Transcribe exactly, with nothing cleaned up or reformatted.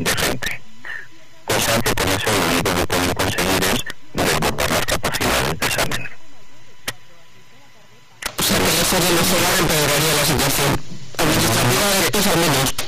de gente, cosa que con eso lo único que pueden conseguir es desbordar las capacidades de examen. O sea que lejos de mejorar empeoraría la situación administrativa de estos al menos.